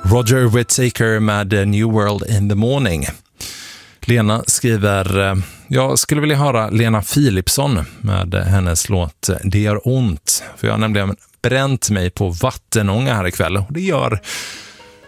Roger Whittaker med New World in the Morning. Lena skriver, jag skulle vilja höra Lena Philipsson med hennes låt Det gör ont. För jag har nämligen bränt mig på Vattenånga här ikväll. Och det gör